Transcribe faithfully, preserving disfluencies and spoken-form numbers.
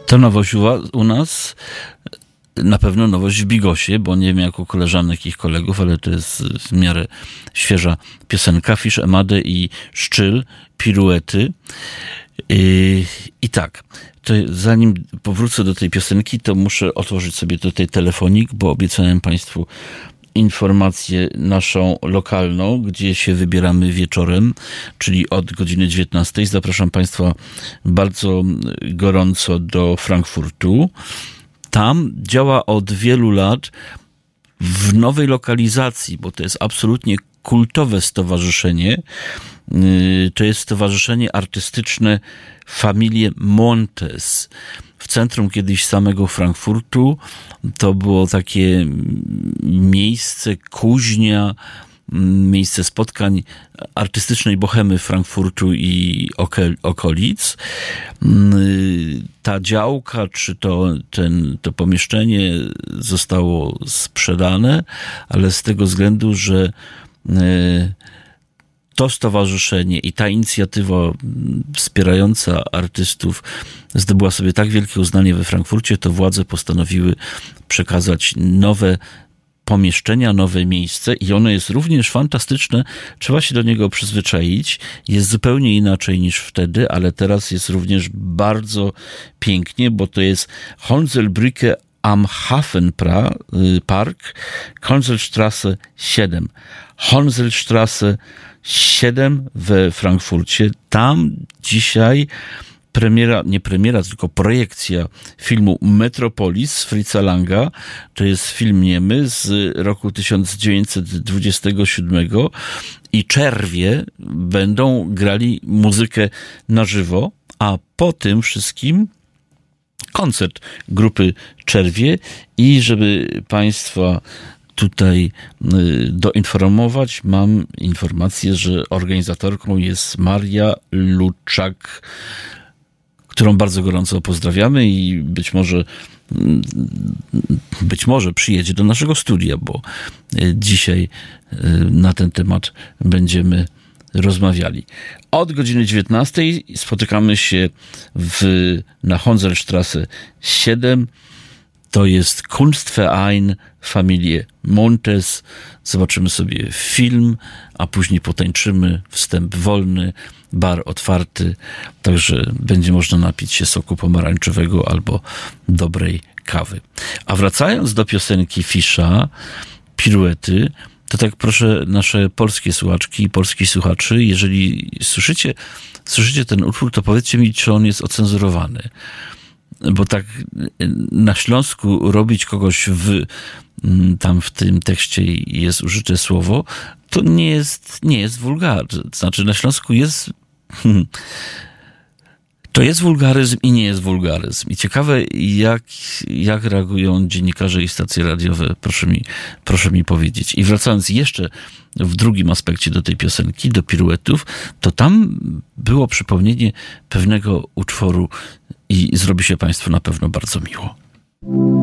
To nowość u, u nas, na pewno nowość w Bigosie, bo nie wiem jak u koleżanek i ich kolegów, ale to jest w miarę świeża piosenka. Fisz, Emade i Szczyl, Piruety. I, i tak, to zanim powrócę do tej piosenki, to muszę otworzyć sobie tutaj telefonik, bo obiecałem Państwu informację naszą lokalną, gdzie się wybieramy wieczorem, czyli od godziny dziewiętnastej. Zapraszam Państwa bardzo gorąco do Frankfurtu. Tam działa od wielu lat w nowej lokalizacji, bo to jest absolutnie kultowe stowarzyszenie. To jest stowarzyszenie artystyczne Familie Montes. W centrum kiedyś samego Frankfurtu to było takie miejsce, kuźnia, miejsce spotkań artystycznej bohemy Frankfurtu i okolic. Ta działka, czy to, ten, to pomieszczenie zostało sprzedane, ale z tego względu, że to stowarzyszenie i ta inicjatywa wspierająca artystów zdobyła sobie tak wielkie uznanie we Frankfurcie, to władze postanowiły przekazać nowe pomieszczenia, nowe miejsce i ono jest również fantastyczne. Trzeba się do niego przyzwyczaić. Jest zupełnie inaczej niż wtedy, ale teraz jest również bardzo pięknie, bo to jest Honselbrücke am Hafenpark, Honselstraße siedem. Honselstraße siedem we Frankfurcie. Tam dzisiaj premiera, nie premiera, tylko projekcja filmu Metropolis Fritza Langa. To jest film niemy z roku tysiąc dziewięćset dwudziestego siódmego i Czerwie będą grali muzykę na żywo, a po tym wszystkim koncert grupy Czerwie i żeby Państwa tutaj doinformować, mam informację, że organizatorką jest Maria Luczak, którą bardzo gorąco pozdrawiamy i być może być może przyjedzie do naszego studia, bo dzisiaj na ten temat będziemy rozmawiali. Od godziny dziewiętnastej spotykamy się w, na Honselstraße siedem. To jest Kunstverein Familie Montes. Zobaczymy sobie film, a później potańczymy. Wstęp wolny, bar otwarty, także będzie można napić się soku pomarańczowego albo dobrej kawy. A wracając do piosenki Fisza, Piruety, to tak proszę nasze polskie słuchaczki i polskich słuchaczy, jeżeli słyszycie, słyszycie ten utwór, to powiedzcie mi, czy on jest ocenzurowany. Bo tak na Śląsku robić kogoś w, tam w tym tekście jest użyte słowo, to nie jest, nie jest wulgar. To znaczy na Śląsku jest to jest wulgaryzm i nie jest wulgaryzm. I ciekawe, jak, jak reagują dziennikarze i stacje radiowe, proszę mi, proszę mi powiedzieć. I wracając jeszcze w drugim aspekcie do tej piosenki, do piruetów, to tam było przypomnienie pewnego utworu i zrobi się Państwu na pewno bardzo miło.